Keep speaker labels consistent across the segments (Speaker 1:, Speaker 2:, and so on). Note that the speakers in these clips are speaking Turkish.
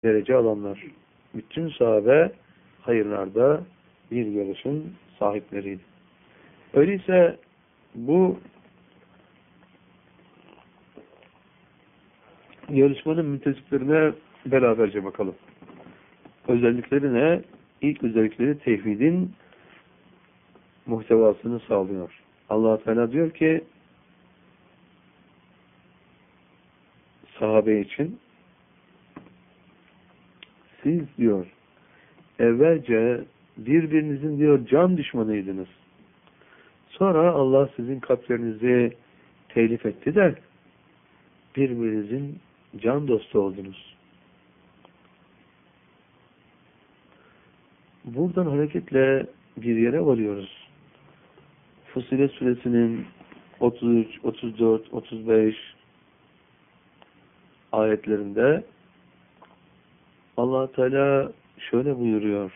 Speaker 1: derece alanlar. Bütün sahabe hayırlarda bir yarışın sahipleriydi. Öyleyse bu yarışmanın müntesiplerine beraberce bakalım. Özellikleri ne? İlk özellikleri tevhidin muhtevasını sağlıyor. Allah Teala diyor ki sahabe için siz diyor evvelce birbirinizin diyor can düşmanıydınız. Sonra Allah sizin kalplerinizi telif etti de birbirinizin can dostu oldunuz. Buradan hareketle bir yere varıyoruz. Fussilet suresinin 33, 34, 35 ayetlerinde Allah Teala şöyle buyuruyor.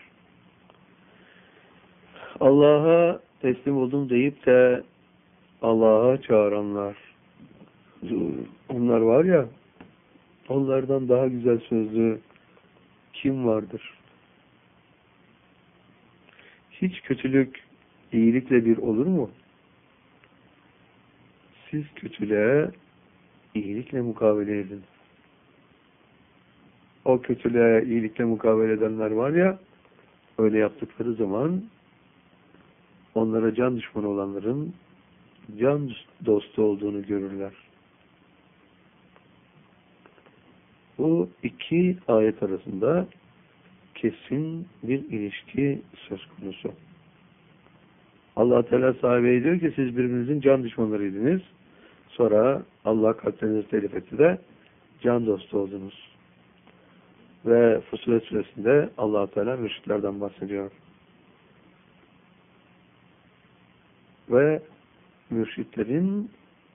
Speaker 1: Allah'a teslim oldum deyip de Allah'a çağıranlar. Onlar var ya, onlardan daha güzel sözlü kim vardır? Hiç kötülük iyilikle bir olur mu? Siz kötülüğe iyilikle mukabele edin. O kötülüğe iyilikle mukabele edenler var ya, öyle yaptıkları zaman onlara can düşmanı olanların can dostu olduğunu görürler. Bu iki ayet arasında kesin bir ilişki söz konusu. Allah Teala sahabeye diyor ki siz birbirinizin can düşmanlarıydınız. Sonra Allah kalplerinizi telif etti de can dostu oldunuz. Ve Fussilet suresinde Allah Teala mürşitlerden bahsediyor. Ve mürşitlerin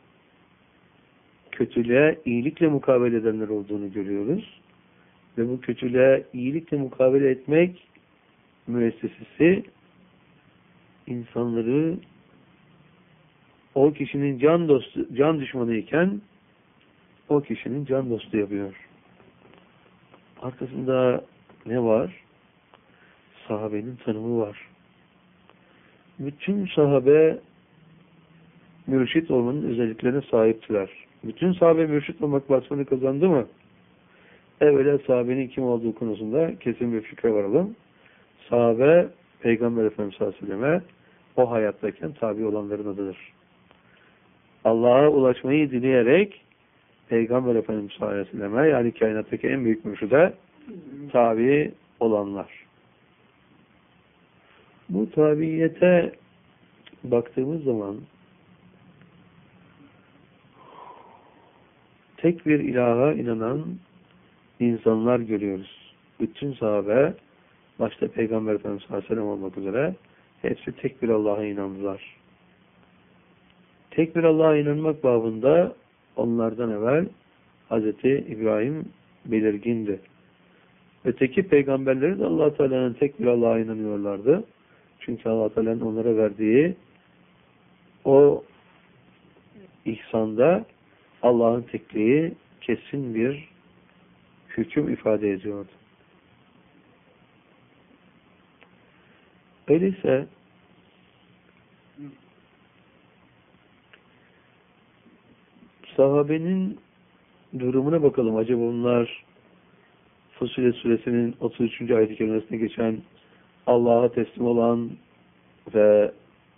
Speaker 1: kötülüğe iyilikle mukabele edenler olduğunu görüyoruz. Ve bu kötülüğe iyilikle mukabele etmek müessesesi insanları o kişinin can düşmanı iken o kişinin can dostu yapıyor. Arkasında ne var? Sahabenin tanımı var. Bütün sahabe mürşit olmanın özelliklerine sahiptiler. Bütün sahabe mürşit olmak vasfını kazandı mı? Evvela sahabenin kim olduğu konusunda kesin bir fikre varalım. Sahabe, Peygamber Efendimiz sallallahu aleyhi ve selleme o hayattayken tabi olanların adıdır. Allah'a ulaşmayı dileyerek Peygamber Efendimiz sallallahu aleyhi ve selleme yani kainattaki en büyük mürşide tabi olanlar. Bu tabiyete baktığımız zaman tek bir ilaha inanan insanlar görüyoruz. Bütün sahabe başta Peygamber Efendimiz sallallahu aleyhi ve sellem olmak üzere hepsi tek bir Allah'a inandılar. Tek bir Allah'a inanmak babında onlardan evvel Hz. İbrahim belirgindi. Öteki peygamberleri de Allah Teala'nın tek bir Allah'a inanıyorlardı. Çünkü Allah Teala'nın onlara verdiği o ihsanda Allah'ın tekliği kesin bir hüküm ifade ediyordu. Öyleyse sahabenin durumuna bakalım. Acaba bunlar Fussilet suresinin 33. ayet-i kerimesine geçen Allah'a teslim olan ve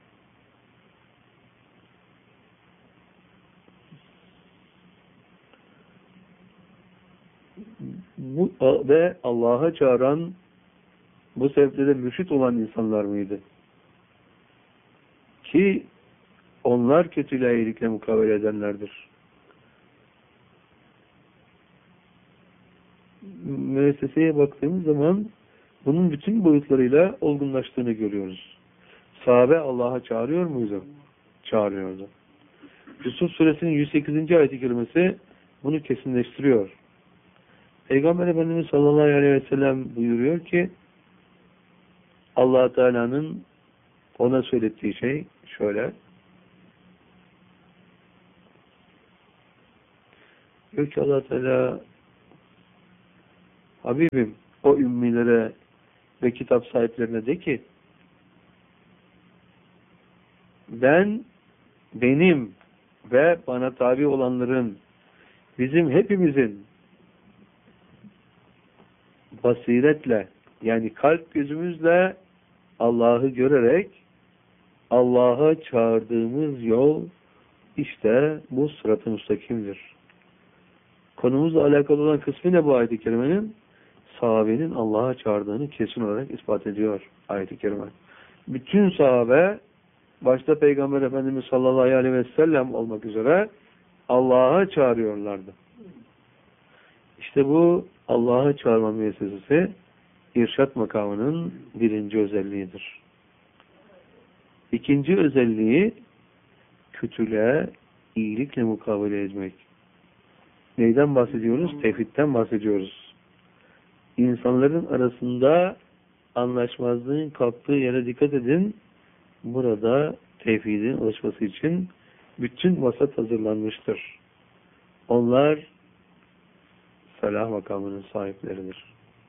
Speaker 1: Allah'a çağıran bu sebeple de mürşit olan insanlar mıydı? Ki onlar kötülüğe iyilikle mukabele edenlerdir. Müesseseye baktığımız zaman bunun bütün boyutlarıyla olgunlaştığını görüyoruz. Sahabe Allah'a çağırıyor muydu? Çağırıyordu. Yusuf suresinin 108. ayet-i kerimesi bunu kesinleştiriyor. Peygamber Efendimiz sallallahu aleyhi ve sellem buyuruyor ki Allah Teala'nın ona söylettiği şey şöyle. Diyor ki Allah Teala Habibim o ümmilere ve kitap sahiplerine de ki benim ve bana tabi olanların, bizim hepimizin basiretle, yani kalp gözümüzle Allah'ı görerek Allah'a çağırdığımız yol işte bu sırat-ı müstakimdir. Konumuzla alakalı olan kısmı ne bu ayet-i kerimenin? Sahabenin Allah'a çağırdığını kesin olarak ispat ediyor ayet-i kerime. Bütün sahabe, başta Peygamber Efendimiz sallallahu aleyhi ve sellem olmak üzere Allah'a çağırıyorlardı. İşte bu Allah'a çağırma müessesesi irşat makamının birinci özelliğidir. İkinci özelliği kötülüğe iyilikle mukabele etmek. Neyden bahsediyoruz? Tevhidden bahsediyoruz. İnsanların arasında anlaşmazlığın kalktığı yere dikkat edin. Burada tevhidin oluşması için bütün vasat hazırlanmıştır. Onlar salah makamının sahipleridir.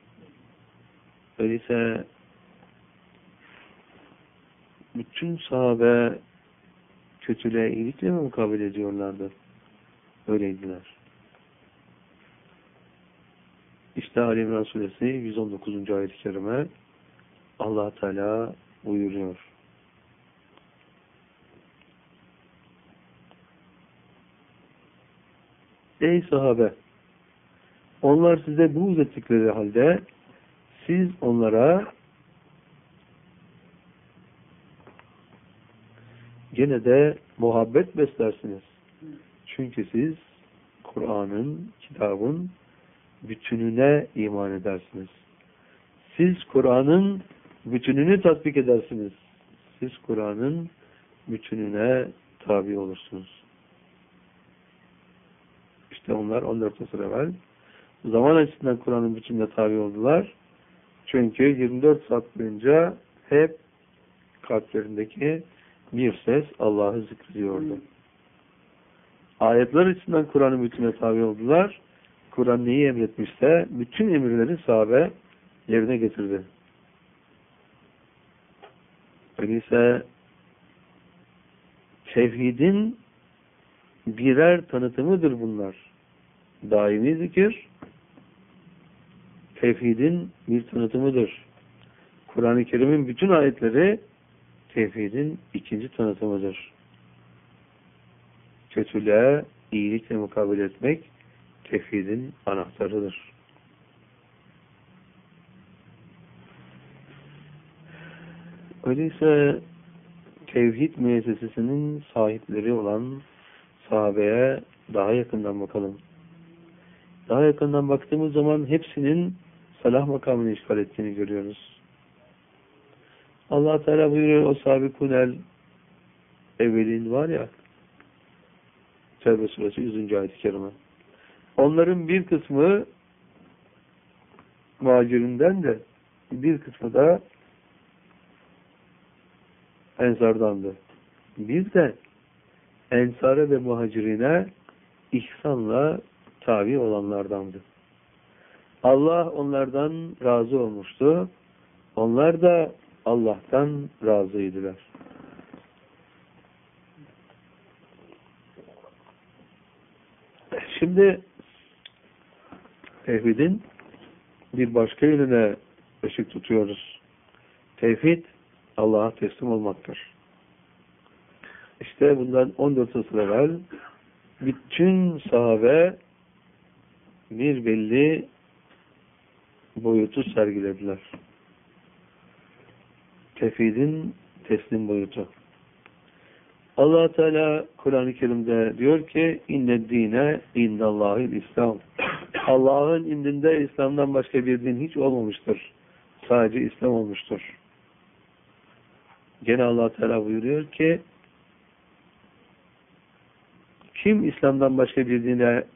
Speaker 1: Öyleyse bütün sahabe kötülüğe iyilikle mi mukabele ediyorlardı? Öyleydiler. İşte Ali İmran Suresi 119. ayet-i kerime Allah Teala buyuruyor. Ey sahabe! Onlar size buğz ettikleri halde siz onlara gene de muhabbet beslersiniz. Çünkü siz Kur'an'ın, kitabın bütününe iman edersiniz. Siz Kur'an'ın bütününü tatbik edersiniz. Siz Kur'an'ın bütününe tabi olursunuz. İşte onlar 14 asır evvel zaman açısından Kur'an'ın bütününe tabi oldular. Çünkü 24 saat boyunca hep kalplerindeki bir ses Allah'ı zikrediyordu. Ayetler açısından Kur'an'ın bütününe tabi oldular. Kur'an neyi emretmişse bütün emirleri sahabe yerine getirdi. Öyleyse tevhidin birer tanıtımıdır bunlar. Daimi zikir tevhidin bir tanıtımıdır. Kur'an-ı Kerim'in bütün ayetleri tevhidin ikinci tanıtımıdır. Kötülüğe iyilikle mukabele etmek tevhidin anahtarıdır. Öyleyse tevhid müessesesinin sahipleri olan sahabeye daha yakından bakalım. Daha yakından baktığımız zaman hepsinin salah makamını işgal ettiğini görüyoruz. Allah Teala buyuruyor o sabikunel evvelin var ya Tevbe suresi 100. ayet-i kerime. Onların bir kısmı muhacirinden de bir kısmı da ensardandı. Bir de ensare ve muhacirine ihsanla tabi olanlardandı. Allah onlardan razı olmuştu. Onlar da Allah'tan razıydılar. Şimdi tevhidin bir başka yönüne ışık tutuyoruz. Tevhid Allah'a teslim olmaktır. İşte bundan 14 asır evvel bütün sahabe bir belli boyutu sergilediler. Tevhidin teslim boyutu. Allah Teala Kur'an-ı Kerim'de diyor ki inne dine indallahil İslam. Allah'ın indinde İslam'dan başka bir din hiç olmamıştır. Sadece İslam olmuştur. Gene Allah Teala buyuruyor ki kim İslam'dan başka bir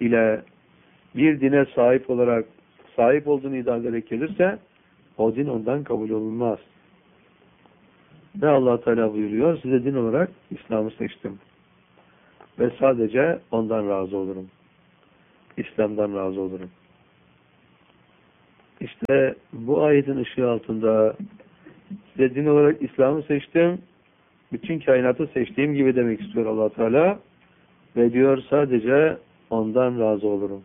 Speaker 1: dine sahip olarak sahip olduğunu iddia ederek gelirse o din ondan kabul olunmaz. Ve Allah Teala buyuruyor size din olarak İslam'ı seçtim. Ve sadece ondan razı olurum. İslam'dan razı olurum. İşte bu ayetin ışığı altında size din olarak İslam'ı seçtim, bütün kainatı seçtiğim gibi demek istiyor Allah Teala ve diyor sadece ondan razı olurum.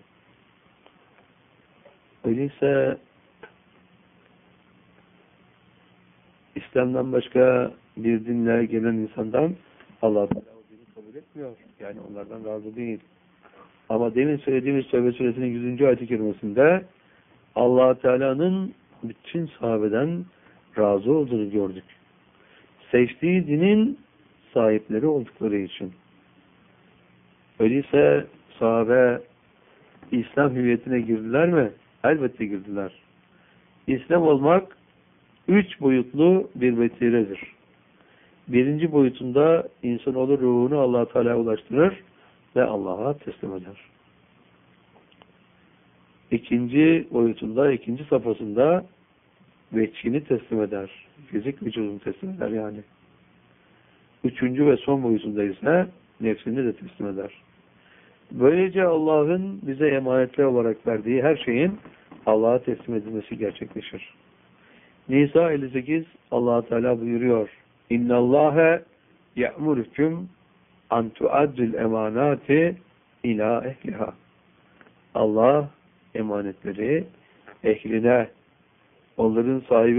Speaker 1: Öyleyse İslam'dan başka bir dinle gelen insandan Allah Teala o dini kabul etmiyor. Yani onlardan razı değil. Ama demin söylediğimiz Tevbe suresinin 100. ayet-i kerimesinde Allah Teala'nın bütün sahabeden razı olduğunu gördük. Seçtiği dinin sahipleri oldukları için. Öyleyse sahabe İslam hüviyetine girdiler mi? Elbette girdiler. İslam olmak 3 boyutlu bir vesiledir. Birinci boyutunda insanoğlu ruhunu Allah Teala'ya ulaştırır ve Allah'a teslim eder. İkinci boyutunda, ikinci safhasında veçhini teslim eder. Fizik vücudunu teslim eder yani. Üçüncü ve son boyutunda ise nefsini de teslim eder. Böylece Allah'ın bize emanetler olarak verdiği her şeyin Allah'a teslim edilmesi gerçekleşir. Nisa 58 Allah Teala buyuruyor: İnnallâhe ye'murüküm an tu'addül emanati ila ehliha. Allah emanetleri ehline, onların sahibi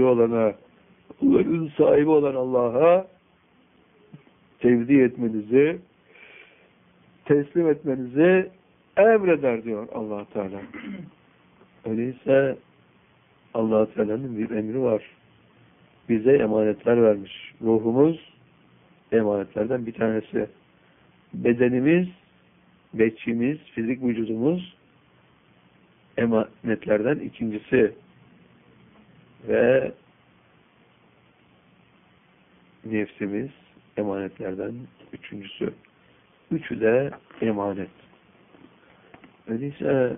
Speaker 1: olan Allah'a tevdi etmenizi, teslim etmenizi emreder diyor Allah Teala. Öyleyse Allah Teala'nın bir emri var. Bize emanetler vermiş. Ruhumuz emanetlerden bir tanesi. Bedenimiz, beçimiz, fizik vücudumuz emanetlerden ikincisi. Ve nefsimiz emanetlerden üçüncüsü. Üçü de emanet. Öyleyse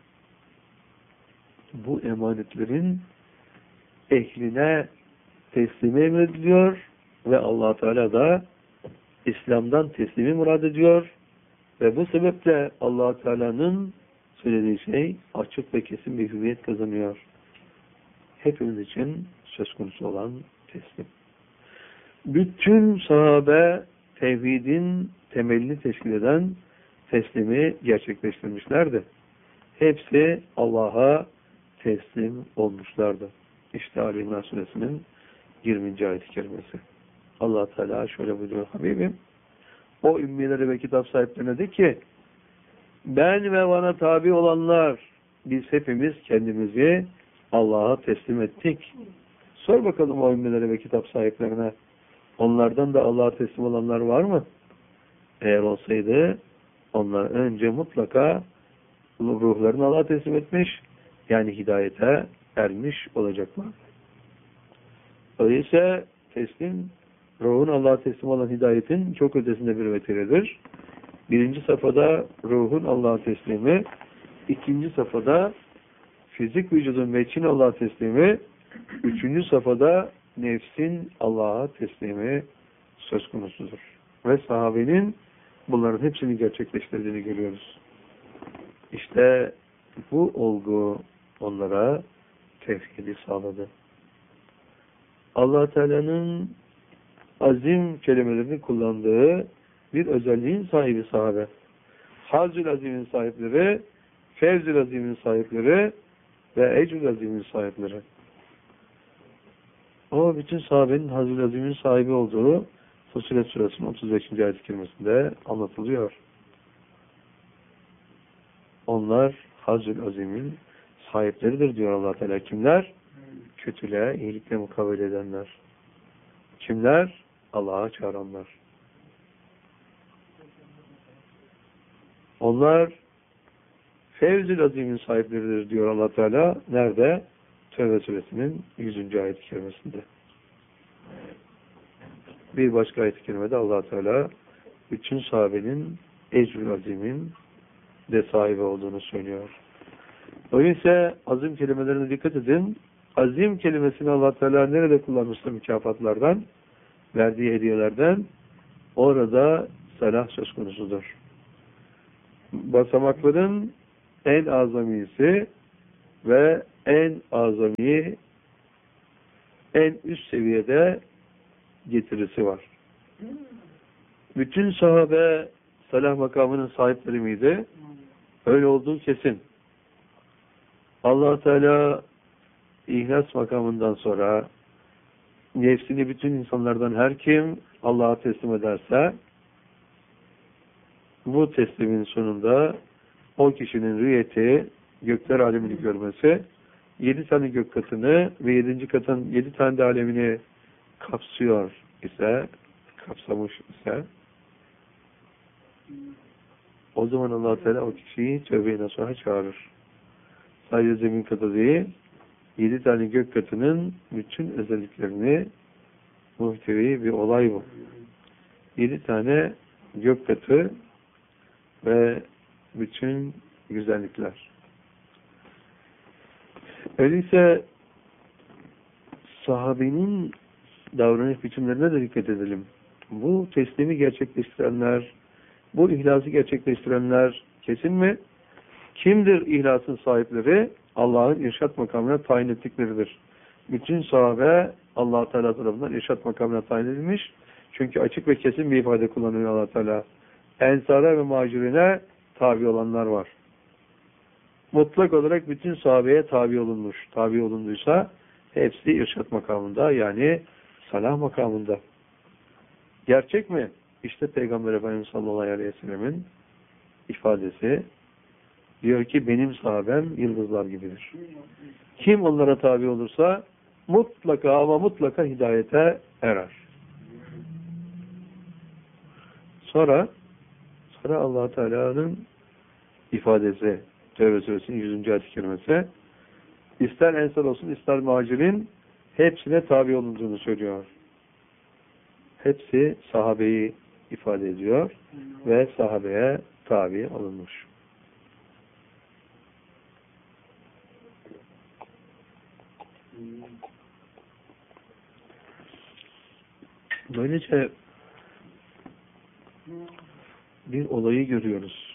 Speaker 1: bu emanetlerin ehline teslimi emrediliyor ve Allah Teala da İslam'dan teslimi murad ediyor ve bu sebeple Allah Teala'nın söylediği şey açık ve kesin bir hüviyet kazanıyor. Hepimiz için söz konusu olan teslim. Bütün sahabe tevhidin temelini teşkil eden teslimi gerçekleştirmişlerdi. Hepsi Allah'a teslim olmuşlardı. İşte Ali İmran Suresinin 20. ayet-i kerimesi. Allah Teala şöyle buyuruyor: Habibim, o ümmilere ve kitap sahiplerine de ki, ben ve bana tabi olanlar, biz hepimiz kendimizi Allah'a teslim ettik. Sor bakalım o ümmilere ve kitap sahiplerine, onlardan da Allah'a teslim olanlar var mı? Eğer olsaydı onlar önce mutlaka ruhlarını Allah'a teslim etmiş, yani hidayete ermiş olacaklar. Öyleyse teslim, ruhun Allah'a teslim olan hidayetin çok ötesinde bir vesiledir. Birinci safhada ruhun Allah'a teslimi, ikinci safhada fizik vücudun ve için Allah'a teslimi, üçüncü safhada nefsin Allah'a teslimi söz konusudur. Ve sahabenin bunların hepsini gerçekleştirdiğini görüyoruz. İşte bu olgu onlara tevhidi sağladı. Allah Teala'nın azim kelimelerini kullandığı bir özelliğin sahibi sahabe. Hazül Azim'in sahipleri, Fevzül Azim'in sahipleri ve Ecrül Azim'in sahipleri. O bütün sahabenin Hazül Azim'in sahibi olduğu Fussilet Suresinin 35. ayet-i kerimesinde anlatılıyor. Onlar Hazül Azim'in sahipleridir diyor Allah Teala. Kimler? Kötülüğe, iyilikle mukabele edenler. Kimler? Allah'a çağıranlar. Onlar Fevzül Azim'in sahipleridir diyor Allah Teala. Nerede? Tevbe suresinin 100. ayet-i kerimesinde. Bir başka ayet-i kerimede Allah Teala bütün sahabenin Ecrül Azim'in de sahibi olduğunu söylüyor. Öyleyse azim kelimelerine dikkat edin. Azim kelimesini Allah Teala nerede kullanmıştı mükafatlardan, verdiği hediyelerden? Orada salah söz konusudur. Basamakların en azamisi ve en azami, en üst seviyede getirisi var. Bütün sahabe salah makamının sahipleri miydi? Öyle olduğu kesin. Allah Teala İhlas makamından sonra nefsini bütün insanlardan her kim Allah'a teslim ederse bu teslimin sonunda o kişinin rüyeti, gökler alemini görmesi, 7 tane gök katını ve 7. katın 7 tane de alemini kapsıyor ise, kapsamış ise, o zaman Allah Teala o kişiyi tövbe-i nasuha çağırır. Sadece zemin katı değil, 7 tane gök katının bütün özelliklerini muhtevi bir olay bu. 7 tane gök katı ve bütün güzellikler. Öyleyse sahabenin davranış biçimlerine de dikkat edelim. Bu teslimi gerçekleştirenler, bu ihlası gerçekleştirenler kesin mi? Kimdir ihlasın sahipleri? Allah'ın irşat makamına tayin ettikleridir. Bütün sahabe Allah Teala tarafından irşat makamına tayin edilmiş. Çünkü açık ve kesin bir ifade kullanıyor Allah Teala. Ensara ve muhacirine tabi olanlar var. Mutlak olarak bütün sahabeye tabi olunmuş. Tabi olunduysa hepsi irşat makamında, yani salah makamında. Gerçek mi? İşte Peygamber Efendimiz sallallahu aleyhi ve sellemin ifadesi. Diyor ki benim sahabem yıldızlar gibidir. Kim onlara tabi olursa mutlaka ama mutlaka hidayete erer. Sonra Allah Teala'nın ifadesi, Tevbe suresinin 100. ayet-i kerimesi, ister ensar olsun ister muhacirin hepsine tabi olunduğunu söylüyor. Hepsi sahabeyi ifade ediyor ve sahabeye tabi olunmuş. Böylece bir olayı görüyoruz.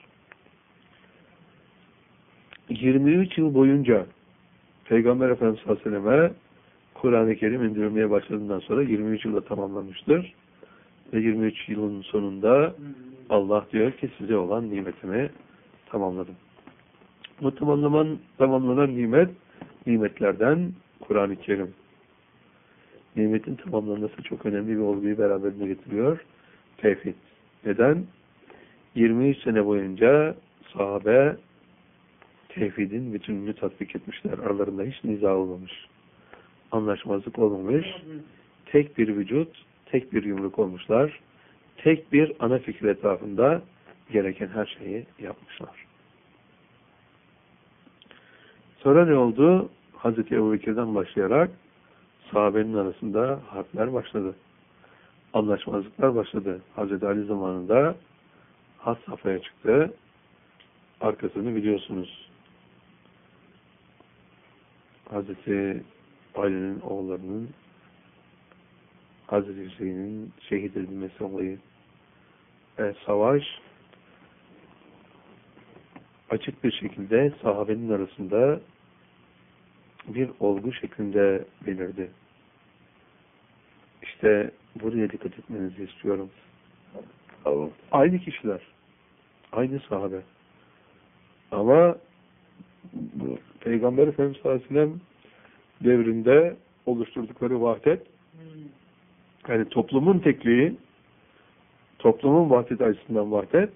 Speaker 1: 23 yıl boyunca Peygamber Efendimiz sallallahu aleyhi ve selleme Kur'an-ı Kerim indirilmeye başladığından sonra 23 yılda tamamlanmıştır. Ve 23 yılın sonunda Allah diyor ki size olan nimetimi tamamladım. Bu tamamlanan nimetlerden Kur'an-ı Kerim. Nimetin tamamlanması çok önemli bir olguyu beraberinde getiriyor. Tevhid. Neden? 23 sene boyunca sahabe tevhidin bütününü tatbik etmişler. Aralarında hiç niza olmamış. Anlaşmazlık olmamış. Tek bir vücut, tek bir yumruk olmuşlar. Tek bir ana fikir etrafında gereken her şeyi yapmışlar. Sonra ne oldu? Hazreti Ebubekir'den başlayarak sahabenin arasında harpler başladı. Anlaşmazlıklar başladı. Hazreti Ali zamanında had safhaya çıktı. Arkasını biliyorsunuz. Hazreti Ali'nin oğullarının Hazreti Hüseyin'in şehit edilmesi olayı. Savaş açık bir şekilde sahabenin arasında bir olgu şeklinde belirdi. İşte buraya dikkat etmenizi istiyorum. Aynı kişiler, aynı sahabe. Ama Peygamber Efendimiz sallallahu aleyhi ve sellem devrinde oluşturdukları vahdet, yani toplumun tekliği, toplumun vahdet açısından vahdet,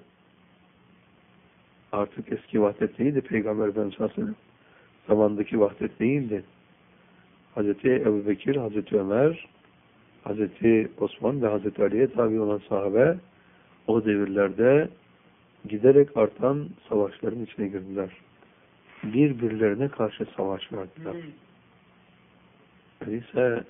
Speaker 1: artık eski vahdet değildi. Peygamber Efendimiz sallallahu aleyhi ve sellem zamandaki vahdet değildi. Hazreti Ebubekir, Hazreti Ömer, Hazreti Osman ve Hazreti Ali'ye tabi olan sahabe o devirlerde giderek artan savaşların içine girdiler. Birbirlerine karşı savaş verdiler. Öyleyse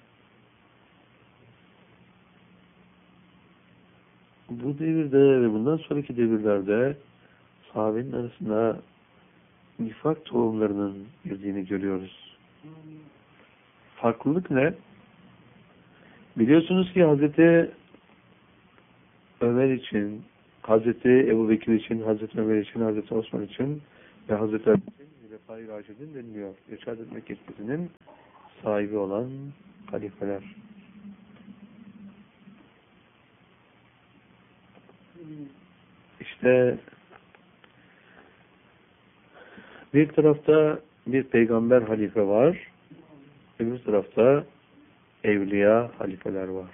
Speaker 1: bu devirde ve bundan sonraki devirlerde sahabenin arasında nifak tohumlarının girdiğini görüyoruz. Farklılık ne? Biliyorsunuz ki Hazreti Ömer için, Hazreti Ebubekir için, Hazreti Ömer için, Hazreti Osman için ve Hazreti Ali için Hulefai Raşidin deniliyor. İrşad etmek yetkisinin sahibi olan halifeler. İşte bir tarafta bir peygamber halife var, öbür tarafta evliya halifeler var.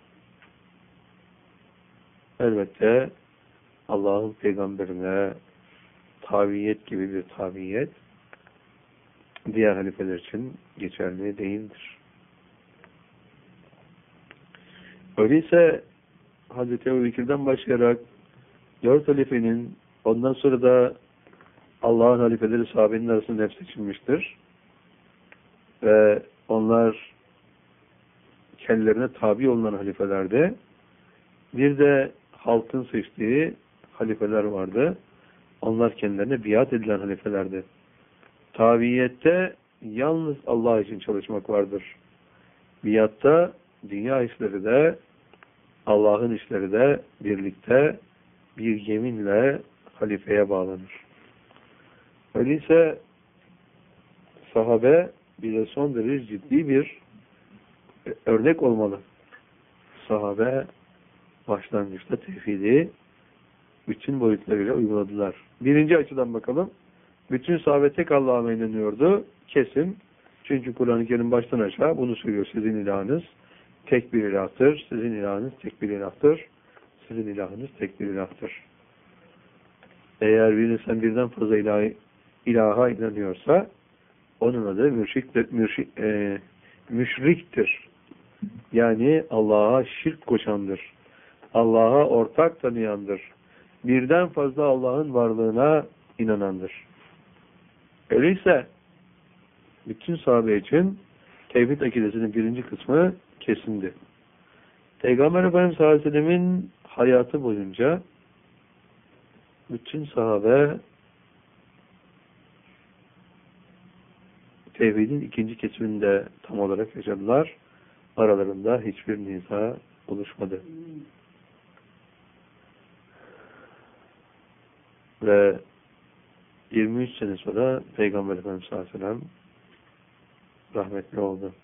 Speaker 1: Elbette Allah'ın peygamberine tabiyet gibi bir tabiyet diğer halifeler için geçerli değildir. Öyleyse Hazreti Ebubekir'den başlayarak 4 halifenin, ondan sonra da Allah'ın halifeleri sahabenin arasında hep seçilmiştir. Ve onlar kendilerine tabi olunan halifelerde, bir de halkın seçtiği halifeler vardı. Onlar kendilerine biat edilen halifelerdi. Tabiyette yalnız Allah için çalışmak vardır. Biatta dünya işleri de Allah'ın işleri de birlikte bir yeminle halifeye bağlanır. Öyleyse sahabe bize son derece ciddi bir örnek olmalı. Sahabe başlangıçta tevhidi bütün boyutlarıyla uyguladılar. Birinci açıdan bakalım. Bütün sahabe tek Allah'a inanıyordu. Kesin. Çünkü Kur'an-ı Kerim baştan aşağı bunu söylüyor. Sizin ilahınız tek bir ilahtır. Sizin ilahınız tek bir ilahtır. Sizin ilahınız tek bir ilahtır. Eğer bir insan birden fazla ilaha inanıyorsa onun adı müşriktir. Yani Allah'a şirk koşandır. Allah'a ortak tanıyandır. Birden fazla Allah'ın varlığına inanandır. Öyleyse bütün sahabe için tevhid akidesinin birinci kısmı kesindi. Peygamber Efendimiz sallallahu aleyhi ve sellemin hayatı boyunca bütün sahabe tevhidin ikinci kesiminde tam olarak yaşadılar. Aralarında hiçbir niza oluşmadı. Ve 23 sene sonra Peygamber Efendimiz sallallahu aleyhi ve sellem rahmetli oldu.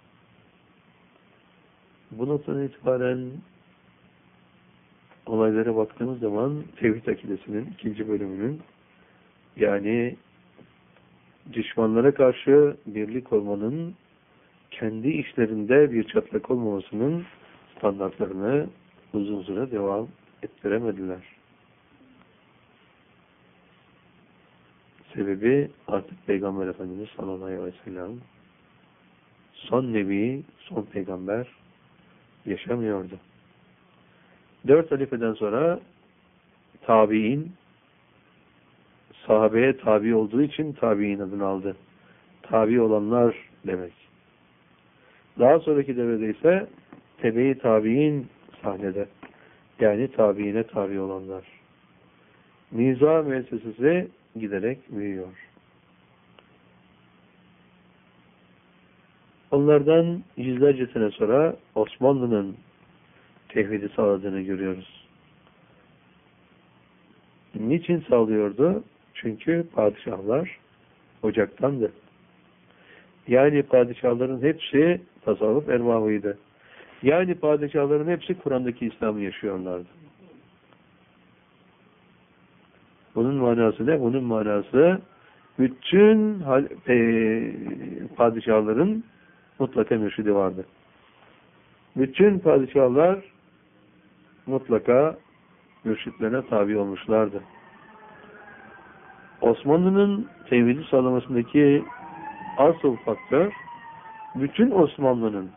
Speaker 1: Bu noktadan itibaren olaylara baktığımız zaman tevhid akidesinin ikinci bölümünün, yani düşmanlara karşı birlik olmanın, kendi işlerinde bir çatlak olmamasının standartlarını uzun süre devam ettiremediler. Sebebi artık Peygamber Efendimiz sallallahu aleyhi ve sellem son nebi, son peygamber yaşamıyordu. 4 halifeden sonra tabi'in, sahabeye tabi olduğu için tabi'in adını aldı. Tabi olanlar demek. Daha sonraki devrede ise tebe-i tabi'in sahnede. Yani tabi'ine tabi olanlar. Niza müessesesi giderek büyüyor. Onlardan yüzlerce sene sonra Osmanlı'nın tevhidi sağladığını görüyoruz. Niçin sağlıyordu? Çünkü padişahlar ocaktandı. Yani padişahların hepsi tasavvuf erbabıydı. Yani padişahların hepsi Kur'an'daki İslam'ı yaşıyorlardı. Bunun manası ne? Bunun manası bütün padişahların mutlaka mürşidi vardı. Bütün padişahlar mutlaka mürşitlerine tabi olmuşlardı. Osmanlı'nın tevhidi sağlamasındaki asıl faktör, bütün Osmanlı'nın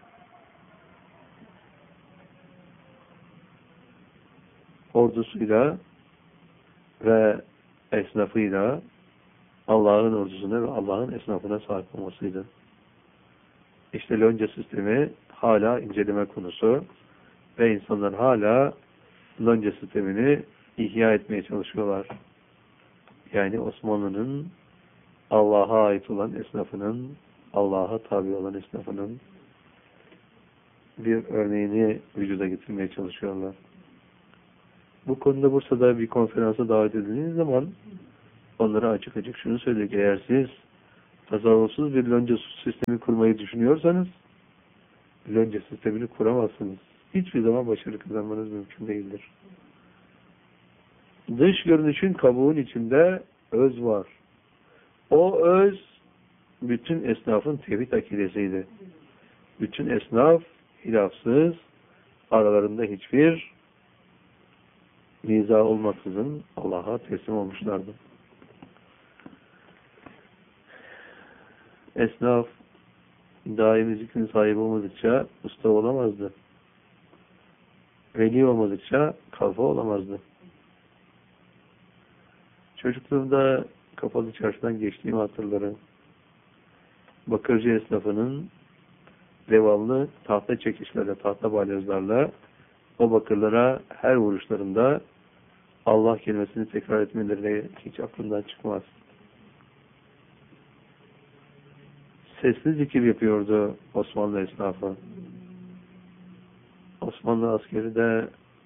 Speaker 1: ordusuyla ve esnafıyla Allah'ın ordusuna ve Allah'ın esnafına sahip olmasıydı. İşte lonca sistemi hala inceleme konusu ve insanlar hala lonca sistemini ihya etmeye çalışıyorlar. Yani Osmanlı'nın Allah'a ait olan esnafının, Allah'a tabi olan esnafının bir örneğini vücuda getirmeye çalışıyorlar. Bu konuda Bursa'da bir konferansa davet edildiğiniz zaman onlara açık açık şunu söyledik: eğer siz tasarrufsuz bir lonca sistemi kurmayı düşünüyorsanız, lonca sistemini kuramazsınız. Hiçbir zaman başarı kazanmanız mümkün değildir. Dış görünüşün kabuğun içinde öz var. O öz bütün esnafın tevhid akidesiydi. Bütün esnaf hilafsız, aralarında hiçbir niza olmaksızın Allah'a teslim olmuşlardı. Esnaf daimi zikrin sahibi olmadıkça usta olamazdı. Veli olmadıkça kalfa olamazdı. Çocukluğumda kapalı çarşıdan geçtiğimi hatırlarım. Bakırcı esnafının devamlı tahta çekişlerle, tahta balyozlarla o bakırlara her vuruşlarında Allah kelimesini tekrar etmeleri hiç aklından çıkmaz. Sesli zikir yapıyordu Osmanlı esnafı. Osmanlı askeri de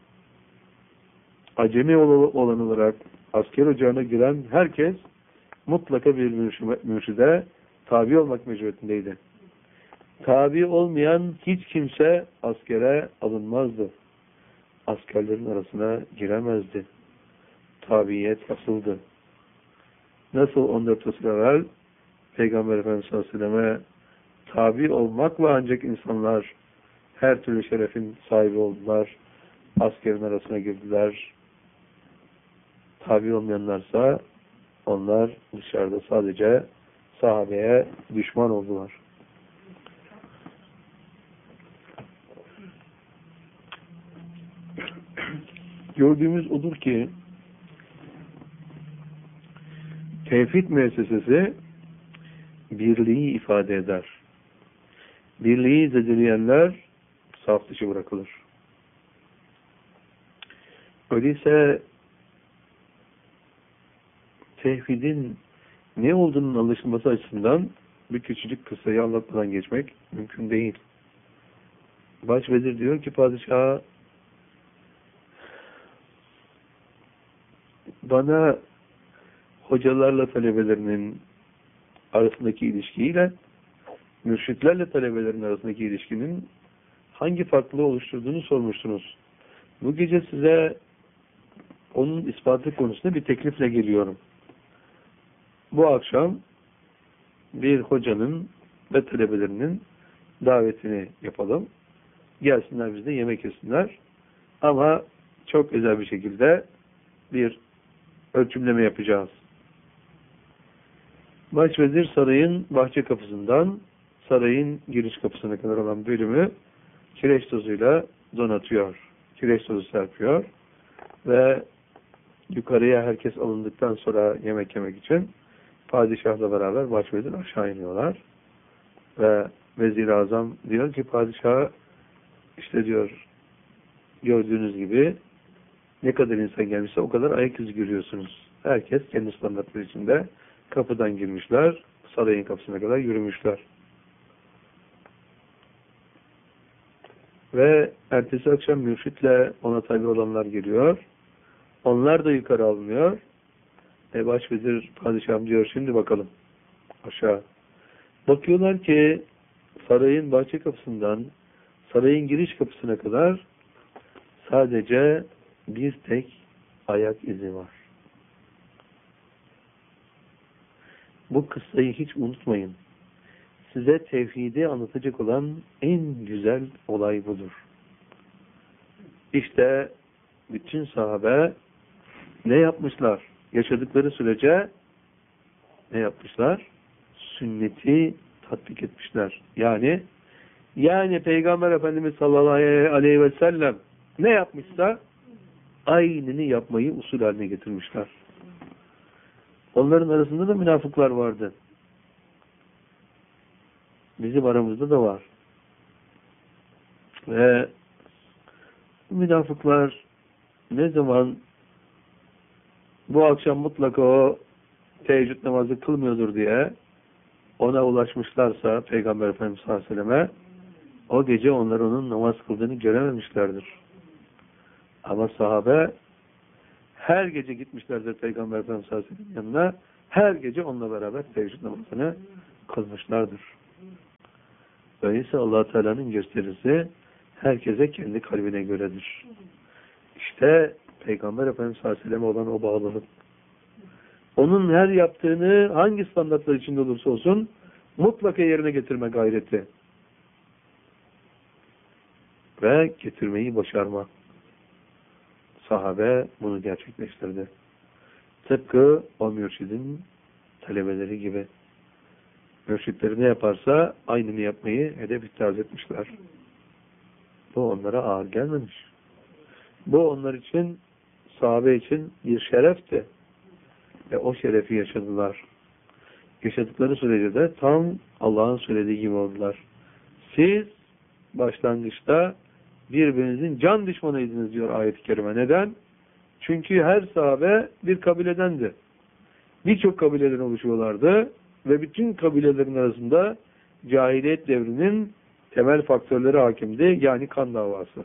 Speaker 1: acemi olan olarak asker ocağına giren herkes mutlaka bir mürşide tabi olmak mecburiyetindeydi. Tabi olmayan hiç kimse askere alınmazdı. Askerlerin arasına giremezdi. Tabiyet asıldı. Nasıl 14 asır evvel Peygamber Efendimiz sallallahu aleyhi ve selleme tabi olmakla ancak insanlar her türlü şerefin sahibi oldular. Askerin arasına girdiler. Tabi olmayanlarsa onlar dışarıda sadece sahabeye düşman oldular. Gördüğümüz odur ki tevhid müessesesi birliği ifade eder. Birliği zedeleyenler saf dışı bırakılır. Öyleyse tevhidin ne olduğunun anlaşılması açısından bir küçücük kıssayı anlatmadan geçmek mümkün değil. Başvezir diyor ki padişaha, bana hocalarla talebelerinin arasındaki ilişkiyle mürşitlerle talebelerin arasındaki ilişkinin hangi farklılığı oluşturduğunu sormuştunuz. Bu gece size onun ispatı konusunda bir teklifle geliyorum. Bu akşam bir hocanın ve talebelerinin davetini yapalım. Gelsinler bizde yemek yesinler. Ama çok özel bir şekilde bir ölçümleme yapacağız. Başvezir sarayın bahçe kapısından sarayın giriş kapısına kadar olan bölümü kireç tozuyla donatıyor. Kireç tozu serpiyor ve yukarıya herkes alındıktan sonra yemek yemek için padişahla beraber başvezir aşağı iniyorlar. Ve Vezir-i Azam diyor ki padişaha, işte diyor, gördüğünüz gibi ne kadar insan gelmişse o kadar ayak izi görüyorsunuz. Herkes kendi standartları içinde kapıdan girmişler, sarayın kapısına kadar yürümüşler. Ve ertesi akşam mürşitle ona tabi olanlar geliyor. Onlar da yukarı alınıyor. Başvezir padişahım diyor, şimdi bakalım aşağı. Bakıyorlar ki sarayın bahçe kapısından sarayın giriş kapısına kadar sadece bir tek ayak izi var. Bu kıssayı hiç unutmayın. Size tevhidi anlatacak olan en güzel olay budur. İşte bütün sahabe ne yapmışlar? Yaşadıkları sürece ne yapmışlar? Sünneti tatbik etmişler. Yani Peygamber Efendimiz sallallahu aleyhi ve sellem ne yapmışsa aynını yapmayı usul haline getirmişler. Onların arasında da münafıklar vardı. Bizim aramızda da var. Ve münafıklar ne zaman bu akşam mutlaka o teheccüd namazı kılmıyordur diye ona ulaşmışlarsa Peygamber Efendimiz sallallahu aleyhi ve selleme, o gece onlar onun namaz kıldığını görememişlerdir. Ama sahabe her gece gitmişlerdir Peygamber Efendimiz Aleyhisselam'ın yanına. Her gece onunla beraber teheccüd namazını kılmışlardır. Öyleyse Allah Teala'nın gösterisi herkese kendi kalbine göredir. İşte Peygamber Efendimiz Aleyhisselam'a olan o bağlılık. Onun her yaptığını hangi standartlar içinde olursa olsun mutlaka yerine getirme gayreti. Ve getirmeyi başarmak. Sahabe bunu gerçekleştirdi. Tıpkı o mürşidin talebeleri gibi. Mürşitleri ne yaparsa aynını yapmayı hedef ittihaz etmişler. Bu onlara ağır gelmemiş. Bu onlar için, sahabe için bir şerefti. Ve o şerefi yaşadılar. Yaşadıkları sürece de tam Allah'ın söylediği gibi oldular. Siz başlangıçta birbirinizin can düşmanıydınız diyor ayet-i kerime. Neden? Çünkü her sahabe bir kabiledendi. Birçok kabileden oluşuyorlardı ve bütün kabilelerin arasında cahiliyet devrinin temel faktörleri hakimdi. Yani kan davası.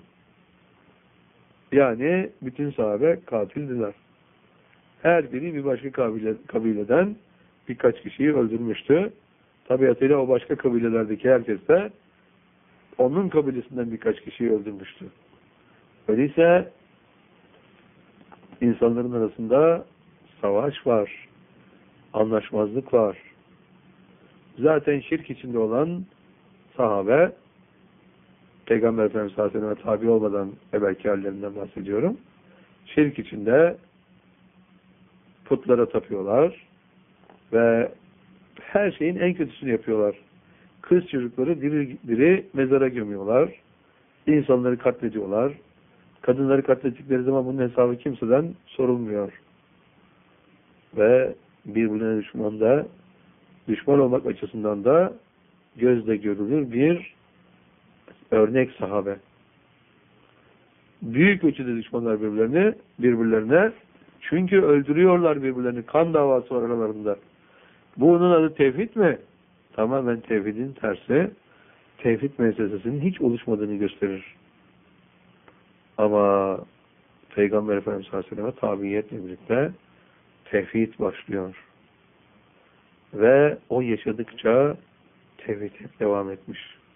Speaker 1: Yani bütün sahabe katildiler. Her biri bir başka kabileden birkaç kişiyi öldürmüştü. Tabiatıyla o başka kabilelerdeki herkes de onun kabilesinden birkaç kişiyi öldürmüştü. Öyleyse insanların arasında savaş var, anlaşmazlık var. Zaten şirk içinde olan sahabe, Peygamber Efendimiz Aleyhisselam'a tabi olmadan evvelki hallerinden bahsediyorum. Şirk içinde putlara tapıyorlar ve her şeyin en kötüsünü yapıyorlar. Kız çocukları diri diri mezara gömüyorlar. İnsanları katlediyorlar. Kadınları katlettikleri zaman bunun hesabı kimseden sorulmuyor. Ve birbirine düşman olmak açısından da gözle görülür bir örnek sahabe. Büyük ölçüde düşmanlar birbirlerine çünkü öldürüyorlar birbirlerini. Kan davası var aralarında. Bunun adı tevhid mi? Tamamen tevhidin tersi. Tevhid meselesinin hiç oluşmadığını gösterir. Ama Peygamber Efendimiz Aleyhisselam'a tabiiyetle birlikte tevhid başlıyor. Ve o yaşadıkça tevhid hep devam etmiş.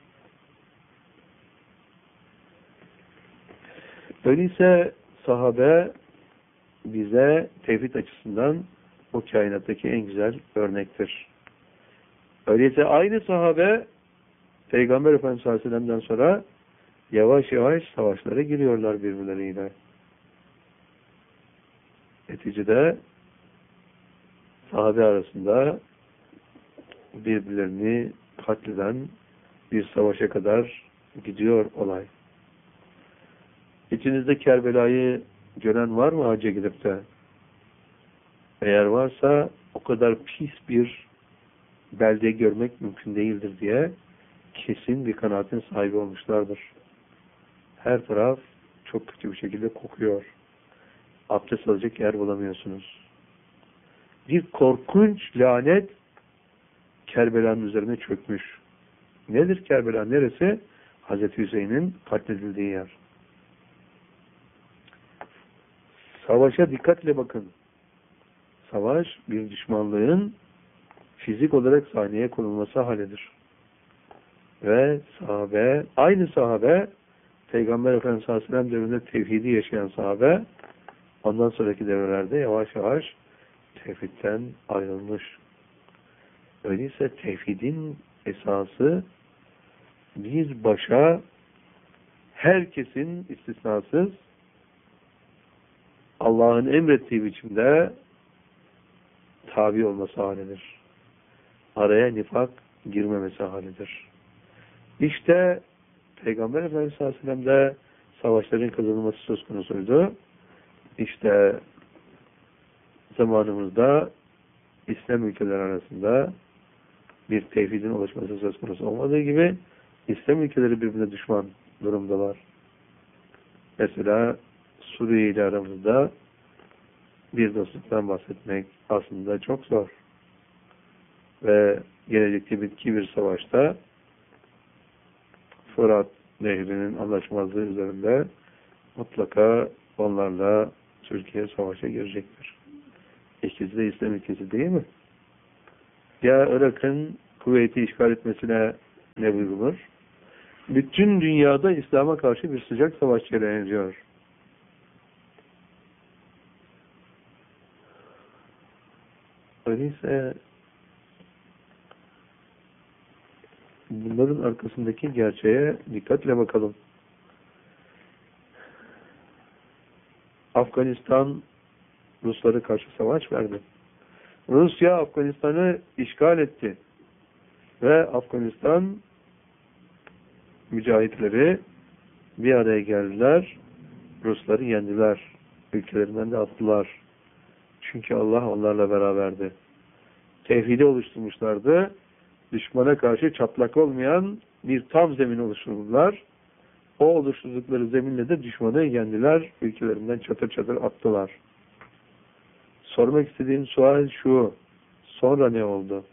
Speaker 1: Öyleyse sahabe bize tevhid açısından o kainattaki en güzel örnektir. Öyleyse aynı sahabe Peygamber Efendimiz Aleyhisselam'dan sonra yavaş yavaş savaşlara giriyorlar birbirleriyle. Neticede sahabe arasında birbirlerini katleden bir savaşa kadar gidiyor olay. İçinizde Kerbela'yı gören var mı hacca gidip de? Eğer varsa o kadar pis bir belde görmek mümkün değildir diye kesin bir kanaatin sahibi olmuşlardır. Her taraf çok kötü bir şekilde kokuyor. Abdest alacak yer bulamıyorsunuz. Bir korkunç lanet Kerbela'nın üzerine çökmüş. Nedir Kerbela? Neresi? Hazreti Hüseyin'in katledildiği yer. Savaşa dikkatle bakın. Savaş bir düşmanlığın fizik olarak sahneye konulması halidir. Ve aynı sahabe Peygamber Efendimiz Aleyhisselam devrinde tevhidi yaşayan sahabe ondan sonraki devrelerde yavaş yavaş tevhidden ayrılmış. Öyleyse tevhidin esası bir başa herkesin istisnasız Allah'ın emrettiği biçimde tabi olması halidir. Araya nifak girmemesi halidir. İşte Peygamber Efendimiz Aleyhisselam'da savaşların kazanılması söz konusuydu. İşte zamanımızda İslam ülkeleri arasında bir tevhidin oluşması söz konusu olmadığı gibi İslam ülkeleri birbirine düşman durumdalar. Mesela Suriye ile aramızda bir dostluktan bahsetmek aslında çok zor. Ve gelecekte bir savaşta Fırat Nehri'nin anlaşmazlığı üzerinde mutlaka onlarla Türkiye savaşa girecektir. İkisi de İslam ülkesi değil mi? Ya Irak'ın Kuveyt'i işgal etmesine ne buyurulur? Bütün dünyada İslam'a karşı bir sıcak savaş cereyan ediyor. Öyleyse bunların arkasındaki gerçeğe dikkatle bakalım. Afganistan Ruslara karşı savaş verdi. Rusya Afganistan'ı işgal etti. Ve Afganistan mücahitleri bir araya geldiler. Rusları yendiler. Ülkelerinden de attılar. Çünkü Allah onlarla beraberdi. Tevhidi oluşturmuşlardı. Düşmana karşı çatlak olmayan bir tam zemin oluşturdular. O oluşturdukları zeminle de düşmanı yendiler. Ülkelerinden çatır çatır attılar. Sormak istediğim sual şu. Sonra ne oldu?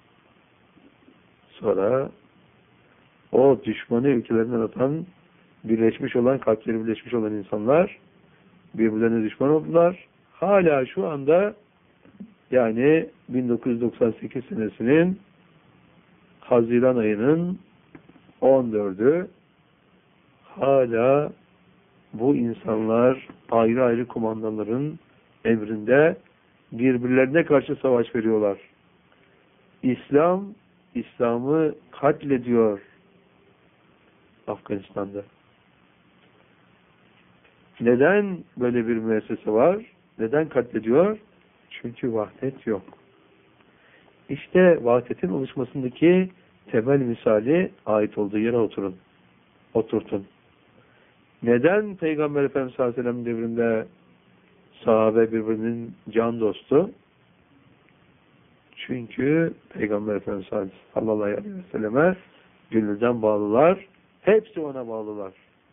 Speaker 1: Sonra o düşmanı ülkelerinden atan, birleşmiş olan, kalpleri birleşmiş olan insanlar birbirlerine düşman oldular. Hala şu anda yani 1998 senesinin Haziran ayının 14'ü hala bu insanlar ayrı ayrı kumandanların emrinde birbirlerine karşı savaş veriyorlar. İslam'ı katlediyor Afganistan'da. Neden böyle bir müessese var? Neden katlediyor? Çünkü vahdet yok. İşte vahdetin oluşmasındaki temel misali ait olduğu yere oturtun. Neden Peygamber Efendimiz sallallahu aleyhi ve sellem devrinde sahabe birbirinin can dostu? Çünkü Peygamber Efendimiz sallallahu aleyhi ve selleme gönülden bağlılar. Hepsi ona bağlılar.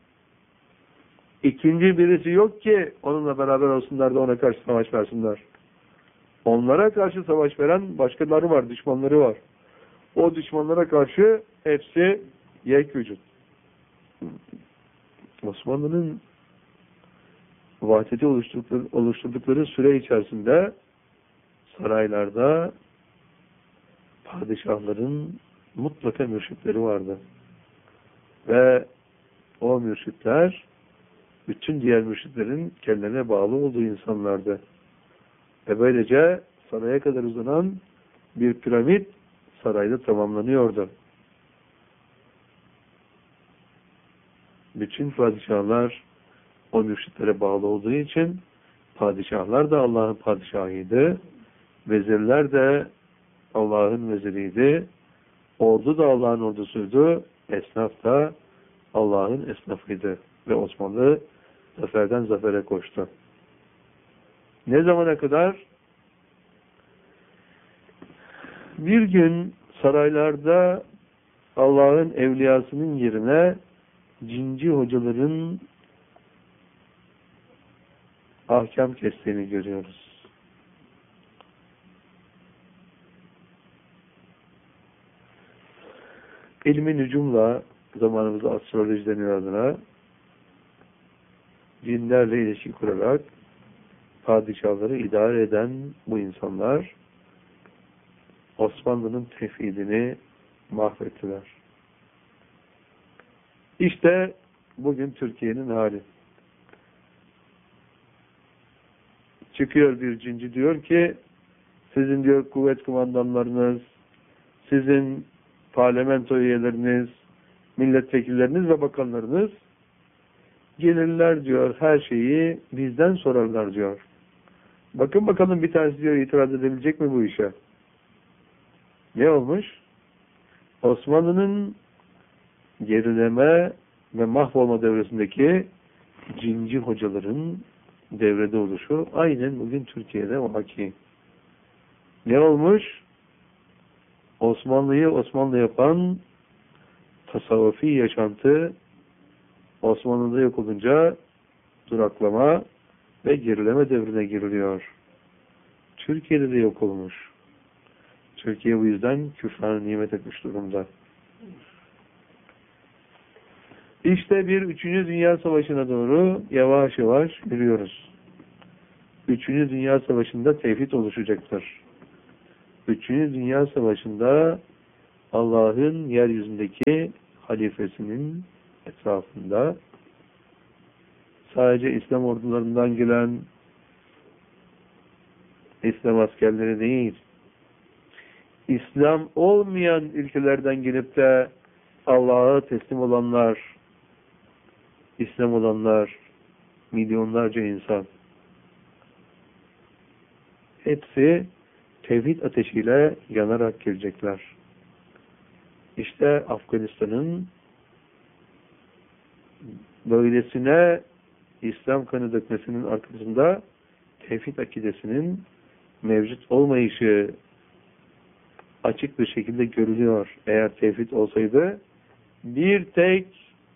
Speaker 1: İkinci birisi yok ki onunla beraber olsunlar da ona karşı savaş versinler. Onlara karşı savaş veren başkaları var, düşmanları var. O düşmanlara karşı hepsi yek vücut. Osmanlı'nın vahdeti oluşturdukları süre içerisinde saraylarda padişahların mutlaka mürşitleri vardı. Ve o mürşitler bütün diğer mürşitlerin kendilerine bağlı olduğu insanlardı. Ve böylece saraya kadar uzanan bir piramit sarayda tamamlanıyordu. Bütün padişahlar o mürşitlere bağlı olduğu için padişahlar da Allah'ın padişahıydı. Vezirler de Allah'ın veziriydi. Ordu da Allah'ın ordusuydu. Esnaf da Allah'ın esnafıydı. Ve Osmanlı zaferden zafere koştu. Ne zamana kadar? Bir gün saraylarda Allah'ın evliyasının yerine cinci hocaların ahkam kestiğini görüyoruz. İlmi nücumla, zamanımızda astroloji deniyor adına, cinlerle ilişki kurarak padişahları idare eden bu insanlar Osmanlı'nın tevhidini mahvettiler. İşte bugün Türkiye'nin hali. Çıkıyor bir cinci diyor ki sizin diyor kuvvet kumandanlarınız, sizin parlamento üyeleriniz, milletvekilleriniz ve bakanlarınız gelirler diyor her şeyi bizden sorarlar diyor. Bakın bakalım bir tanesi diyor itiraz edebilecek mi bu işe? Ne olmuş? Osmanlı'nın gerileme ve mahvolma devresindeki cinci hocaların devrede oluşu aynen bugün Türkiye'de vaki. Ne olmuş? Osmanlı'yı Osmanlı yapan tasavvufi yaşantı Osmanlı'da yok olunca duraklama ve gerileme devrine giriliyor. Türkiye'de de yok olmuş. Türkiye bu yüzden küfrana nimet etmiş durumda. İşte bir 3. Dünya Savaşı'na doğru yavaş yavaş yürüyoruz. Üçüncü Dünya Savaşı'nda tevhid oluşacaktır. Üçüncü Dünya Savaşı'nda Allah'ın yeryüzündeki halifesinin etrafında sadece İslam ordularından gelen İslam askerleri değil, İslam olmayan ülkelerden gelip de Allah'a teslim olanlar, İslam olanlar, milyonlarca insan, hepsi tevhid ateşiyle yanarak girecekler. İşte Afganistan'ın böylesine İslam kanı dökmesinin arkasında tevhid akidesinin mevcut olmayışı açık bir şekilde görülüyor. Eğer tevhid olsaydı bir tek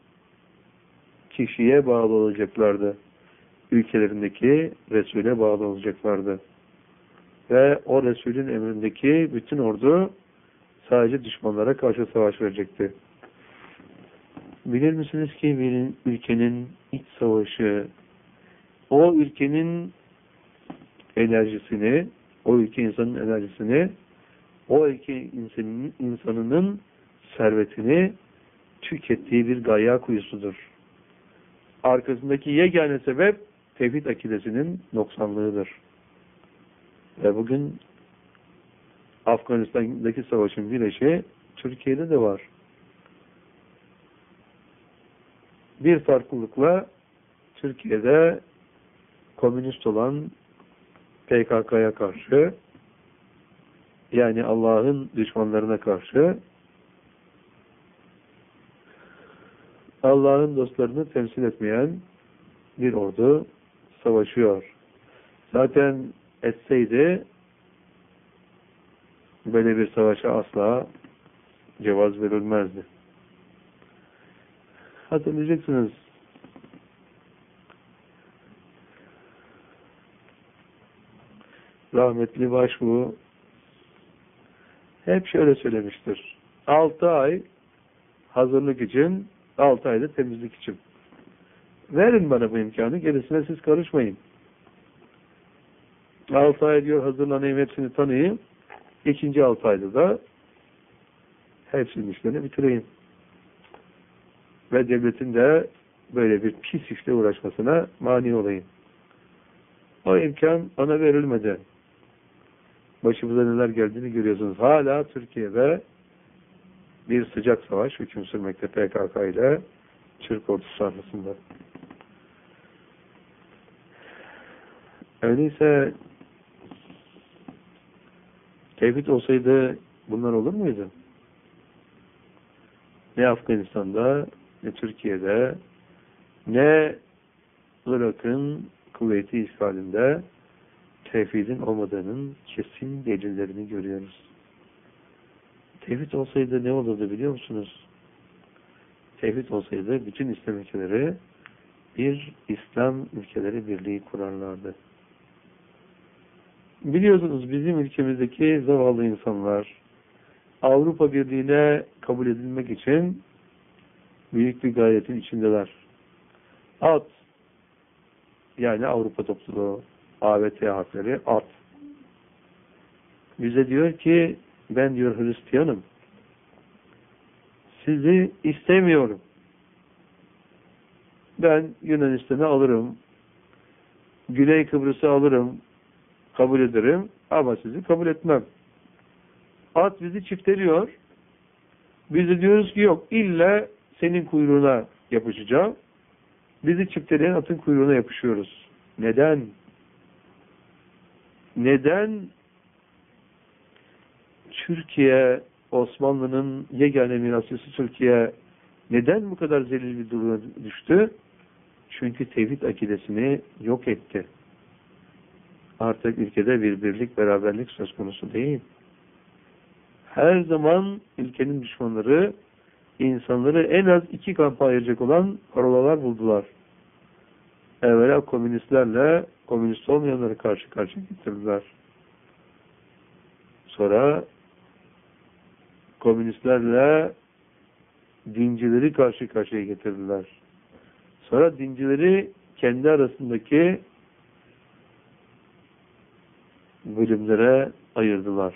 Speaker 1: kişiye bağlı olacaklardı. Ülkelerindeki Resul'e bağlı olacaklardı. Ve o Resul'ün emrindeki bütün ordu sadece düşmanlara karşı savaş verecekti. Bilir misiniz ki bir ülkenin iç savaşı, o ülkenin enerjisini, o ülke insanın enerjisini, o ülke insanının servetini tükettiği bir gayya kuyusudur. Arkasındaki yegane sebep tevhid akidesinin noksanlığıdır. Ve bugün Afganistan'daki savaşın bir eşi Türkiye'de de var. Bir farklılıkla Türkiye'de komünist olan PKK'ya karşı, yani Allah'ın düşmanlarına karşı Allah'ın dostlarını temsil etmeyen bir ordu savaşıyor. Zaten etseydi böyle bir savaşa asla cevaz verilmezdi. Hatırlayacaksınız. Rahmetli Başbuğ hep şöyle söylemiştir. 6 ay hazırlık için, 6 ayda temizlik için. Verin bana bu imkanı, gerisine siz karışmayın. 6 ay diyor hazırlanayım, hepsini tanıyayım. İkinci 6 ayda da hepsinin işlerini bitireyim. Ve devletin de böyle bir pis işle uğraşmasına mani olayım. O imkan ona verilmedi. Başımıza neler geldiğini görüyorsunuz. Hala Türkiye'de bir sıcak savaş hüküm sürmekte PKK ile Türk ordusu arasında. Öyleyse tevhid olsaydı bunlar olur muydu? Ne Afganistan'da, ne Türkiye'de, ne Irak'ın kuvveti işgalinde tevhidin olmadığının kesin delillerini görüyoruz. Tevhid olsaydı ne olurdu biliyor musunuz? Tevhid olsaydı bütün İslam ülkeleri bir İslam ülkeleri birliği kurarlardı. Biliyorsunuz bizim ülkemizdeki zavallı insanlar Avrupa Birliği'ne kabul edilmek için büyük bir gayretin içindeler. AT, yani Avrupa Topluluğu, AVT harfleri AT. Bize diyor ki ben diyor Hristiyanım. Sizi istemiyorum. Ben Yunanistan'ı alırım. Güney Kıbrıs'ı alırım. Kabul ederim. Ama sizi kabul etmem. At bizi çifteliyor. Biz de diyoruz ki yok. İlla senin kuyruğuna yapışacağım. Bizi çifteleyen atın kuyruğuna yapışıyoruz. Neden? Neden Türkiye, Osmanlı'nın yegane mirasçısı Türkiye neden bu kadar zelil bir duruma düştü? Çünkü tevhid akidesini yok etti. Artık ülkede bir birlik, beraberlik söz konusu değil. Her zaman ülkenin düşmanları insanları en az 2 kampa ayıracak olan parolalar buldular. Evvela komünistlerle komünist olmayanları karşı karşıya getirdiler. Sonra komünistlerle dincileri karşı karşıya getirdiler. Sonra dincileri kendi arasındaki bölümlere ayırdılar.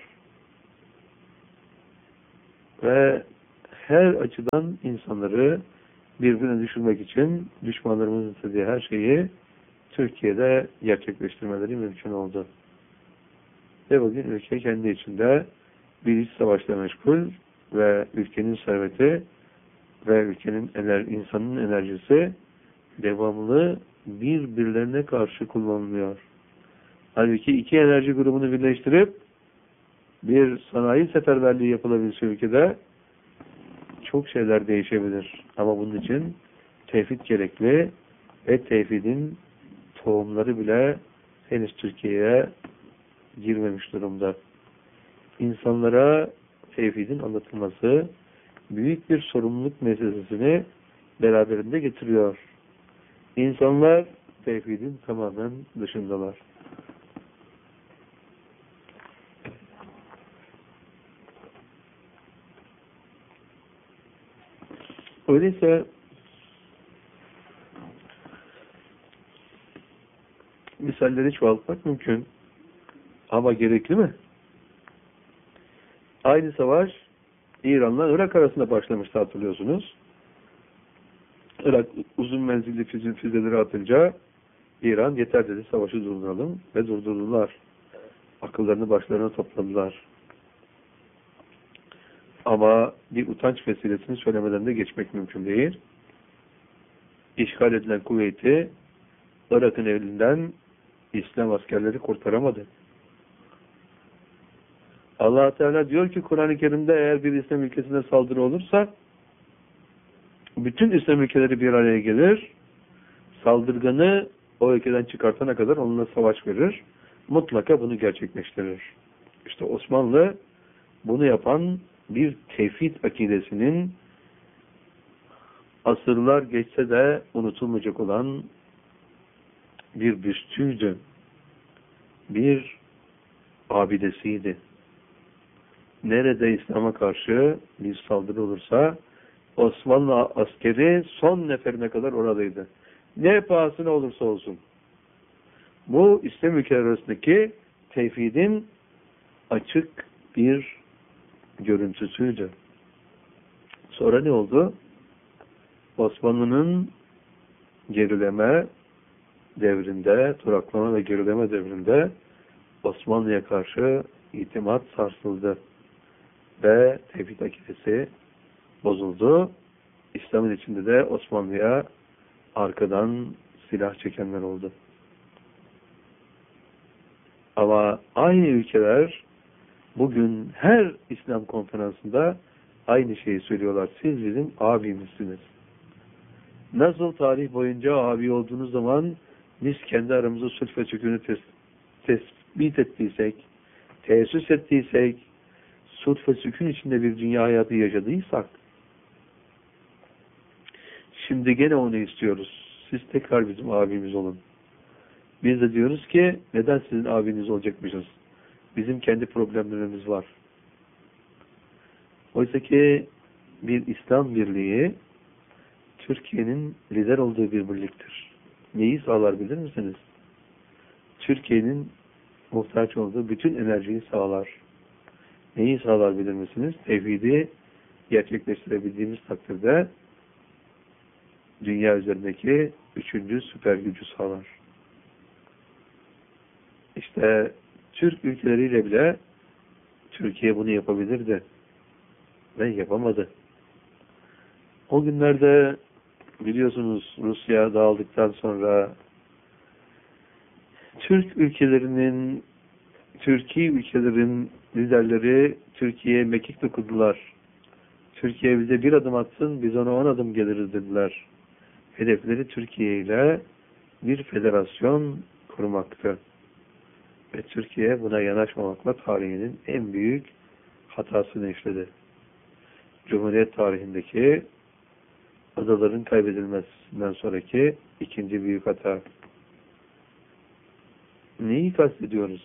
Speaker 1: Ve her açıdan insanları birbirine düşürmek için düşmanlarımızın istediği her şeyi Türkiye'de gerçekleştirmeleri mümkün oldu. Ve bugün ülke kendi içinde bir iç savaşla meşgul ve ülkenin serveti ve ülkenin insanın enerjisi devamlı birbirlerine karşı kullanılıyor. Halbuki iki enerji grubunu birleştirip bir sanayi seferberliği yapılabilse ülkede çok şeyler değişebilir. Ama bunun için tevhid gerekli ve tevhidin tohumları bile henüz Türkiye'ye girmemiş durumda. İnsanlara tevhidin anlatılması büyük bir sorumluluk meselesini beraberinde getiriyor. İnsanlar tevhidin tamamen dışındalar. Öyleyse misalleri çoğaltmak mümkün. Ama gerekli mi? Aynı savaş İran'la Irak arasında başlamıştı, hatırlıyorsunuz. Irak uzun menzilli füzeleri atınca İran yeter dedi, savaşı durduralım ve durdurdular. Akıllarını başlarına topladılar. Ama bir utanç vesilesini söylemeden de geçmek mümkün değil. İşgal edilen Kuveyt'i Irak'ın elinden İslam askerleri kurtaramadı. Allah Teala diyor ki Kur'an-ı Kerim'de, eğer bir İslam ülkesine saldırı olursa bütün İslam ülkeleri bir araya gelir, saldırganı o ülkeden çıkartana kadar onunla savaş verir, mutlaka bunu gerçekleştirir. İşte Osmanlı bunu yapan bir tevhid akidesinin asırlar geçse de unutulmayacak olan bir büstüydü. Bir abidesiydi. Nerede İslam'a karşı bir saldırı olursa Osmanlı askeri son neferine kadar oradaydı. Ne pahasına olursa olsun. Bu İslam ülkeleri arasındaki tevhidin açık bir görüntüsüydü. Sonra ne oldu? Osmanlı'nın gerileme devrinde, duraklama ve gerileme devrinde Osmanlı'ya karşı itimat sarsıldı. Ve tevhid akidesi bozuldu. İslam'ın içinde de Osmanlı'ya arkadan silah çekenler oldu. Ama aynı ülkeler bugün her İslam konferansında aynı şeyi söylüyorlar. Siz bizim abimizsiniz. Nasıl tarih boyunca abi olduğunuz zaman biz kendi aramızda sulh ve sükûnü tespit ettiysek, teessüs ettiysek, sulh ve sükûn içinde bir dünya hayatı yaşadıysak, şimdi gene onu istiyoruz. Siz tekrar bizim abimiz olun. Biz de diyoruz ki neden sizin abiniz olacakmışız? Bizim kendi problemlerimiz var. Oysa ki bir İslam birliği Türkiye'nin lider olduğu bir birliktir. Neyi sağlar bilir misiniz? Türkiye'nin muhtaç olduğu bütün enerjiyi sağlar. Neyi sağlar bilir misiniz? Tevhidi gerçekleştirebildiğimiz takdirde dünya üzerindeki üçüncü süper gücü sağlar. İşte Türk ülkeleriyle bile Türkiye bunu yapabilirdi ve yapamadı. O günlerde biliyorsunuz Rusya dağıldıktan sonra Türkiye ülkelerin liderleri Türkiye'ye mekik dokudular. Türkiye bize bir adım atsın, biz ona 10 adım geliriz dediler. Hedefleri Türkiye ile bir federasyon kurmaktı. Ve Türkiye buna yanaşmamakla tarihinin en büyük hatasını işledi. Cumhuriyet tarihindeki adaların kaybedilmesinden sonraki ikinci büyük hata. Neyi kastediyoruz?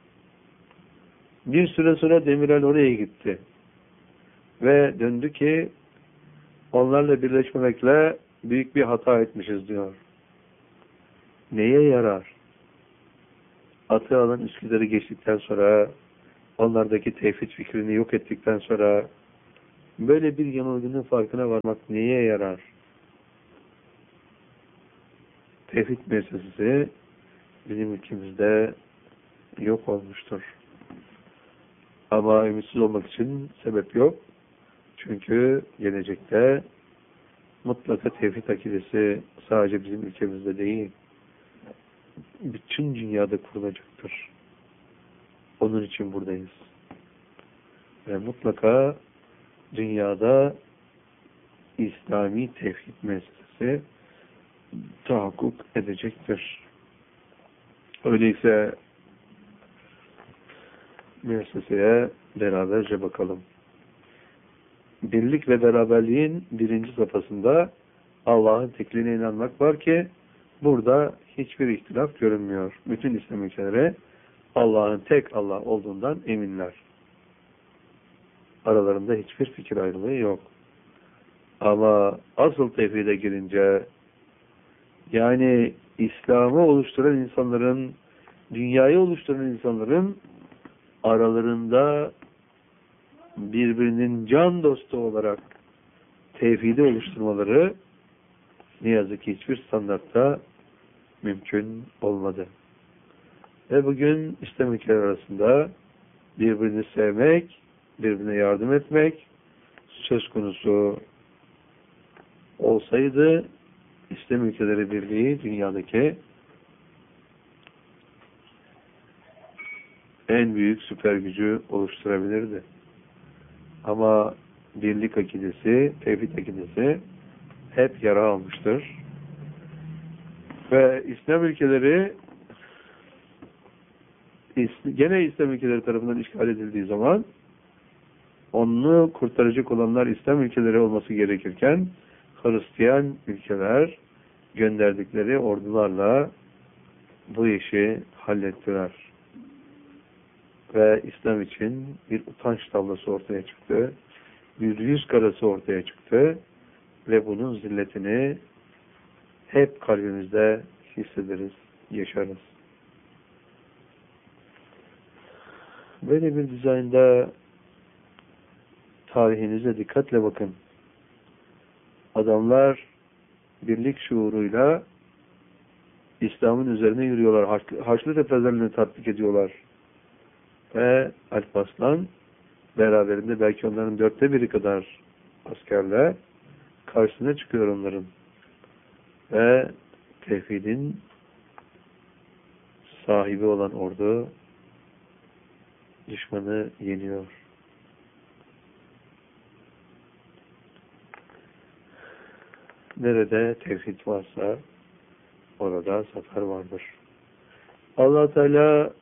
Speaker 1: Bir süre sonra Demirel oraya gitti. Ve döndü ki onlarla birleşmemekle büyük bir hata etmişiz diyor. Neye yarar? atı alan Üsküdar'ı geçtikten sonra, onlardaki tevhid fikrini yok ettikten sonra, böyle bir yanılgının farkına varmak neye yarar? Tevhid meselesi bizim ülkemizde yok olmuştur. Ama ümitsiz olmak için sebep yok. Çünkü gelecekte mutlaka tevhid akidesi sadece bizim ülkemizde değil, bütün dünyada kurulacaktır. Onun için buradayız. Ve mutlaka dünyada İslami tevhid meselesi tahakkuk edecektir. Öyleyse müesseseye beraberce bakalım. Birlik ve beraberliğin birinci safhasında Allah'ın tekliğine inanmak var ki burada hiçbir ihtilaf görünmüyor. Bütün İslam ülkeleri Allah'ın tek Allah olduğundan eminler. Aralarında hiçbir fikir ayrılığı yok. Ama asıl tevhide girince, yani İslam'ı oluşturan insanların, dünyayı oluşturan insanların aralarında birbirinin can dostu olarak tevhidi oluşturmaları ne yazık ki hiçbir standartta mümkün olmadı. Ve bugün İslam ülkeleri arasında birbirini sevmek, birbirine yardım etmek söz konusu olsaydı İslam ülkeleri birliği dünyadaki en büyük süper gücü oluşturabilirdi. Ama birlik akidesi, tevhid akidesi hep yara almıştır. Ve İslam ülkeleri gene İslam ülkeleri tarafından işgal edildiği zaman onu kurtaracak olanlar İslam ülkeleri olması gerekirken Hristiyan ülkeler gönderdikleri ordularla bu işi hallettiler. Ve İslam için bir utanç tablosu ortaya çıktı. Bir yüz karası ortaya çıktı. Ve bunun zilletini hep kalbimizde hissederiz, yaşarız. Böyle bir dizaynda tarihinize dikkatle bakın. Adamlar birlik şuuruyla İslam'ın üzerine yürüyorlar. Haçlı referlerini tatbik ediyorlar. Ve Alp Arslan beraberinde belki onların 1/4 kadar askerle karşısına çıkıyor onların. Ve tevhidin sahibi olan ordu düşmanı yeniyor. Nerede tevhid varsa orada zafer vardır. Allah Teala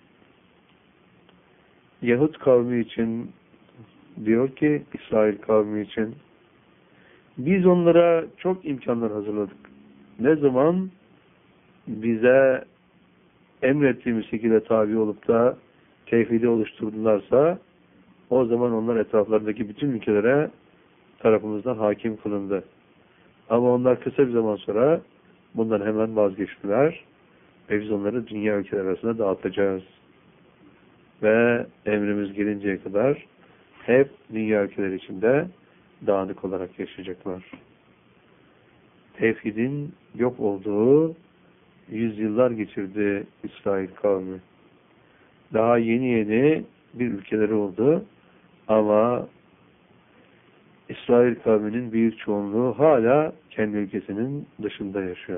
Speaker 1: Yahud kavmi için diyor ki, İsrail kavmi için biz onlara çok imkanlar hazırladık. Ne zaman bize emrettiğimiz şekilde tabi olup da tevhidi oluşturdularsa o zaman onlar etraflarındaki bütün ülkelere tarafımızdan hakim kılındı. Ama onlar kısa bir zaman sonra bundan hemen vazgeçtiler ve biz onları dünya ülkeleri arasında dağıtacağız. Ve emrimiz gelinceye kadar hep dünya ülkeleri içinde dağınık olarak yaşayacaklar. Tevhidin yok olduğu yüzyıllar geçirdi İsrail kavmi. Daha yeni yeni bir ülkeleri oldu ama İsrail kavminin büyük çoğunluğu hala kendi ülkesinin dışında yaşıyor.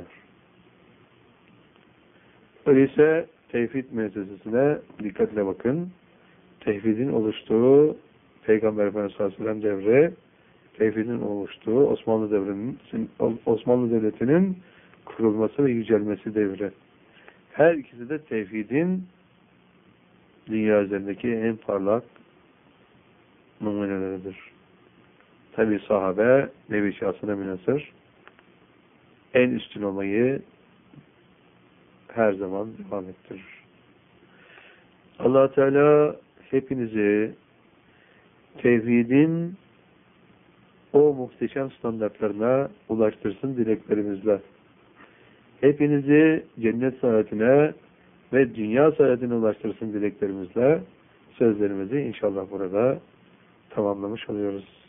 Speaker 1: Öyleyse tevhid meselesine dikkatle bakın. Tevhidin oluştuğu Peygamber Efendimiz sallallahu aleyhi ve sellem devri, tevhidin oluştuğu Osmanlı Devleti'nin kurulması ve yücelmesi devri. Her ikisi de tevhidin dünya üzerindeki en parlak numuneleridir. Tabi sahabe nevi şahsına münhasır en üstün olmayı her zaman devam ettirir. Allah Teala hepinizi tevhidin o muhteşem standartlarına ulaştırsın dileklerimizle. Hepinizi cennet saadetine ve dünya saadetine ulaştırsın dileklerimizle sözlerimizi inşallah burada tamamlamış oluyoruz.